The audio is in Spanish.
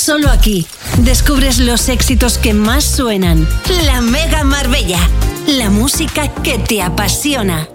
Solo aquí descubres los éxitos que más suenan. La Mega Marbella, la música que te apasiona.